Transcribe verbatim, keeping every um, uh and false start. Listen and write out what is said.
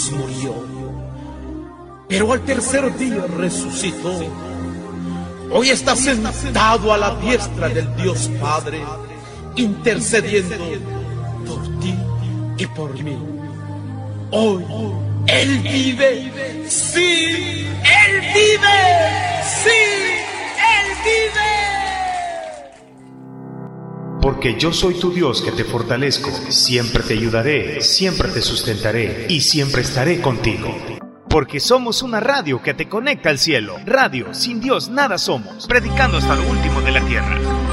cruz murió, pero al tercer día resucitó. Hoy está sentado a la diestra del Dios Padre, intercediendo por ti y por mí. Hoy Él vive, sí, Él vive, sí, Él vive. Porque yo soy tu Dios que te fortalezco, siempre te ayudaré, siempre te sustentaré y siempre estaré contigo. Porque somos una radio que te conecta al cielo. Radio, sin Dios nada somos, predicando hasta lo último de la tierra.